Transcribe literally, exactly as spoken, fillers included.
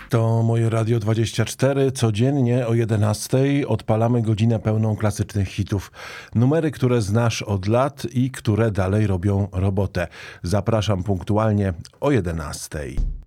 To moje Radio dwadzieścia cztery. Codziennie o jedenastej odpalamy godzinę pełną klasycznych hitów. Numery, które znasz od lat i które dalej robią robotę. Zapraszam punktualnie o jedenastej.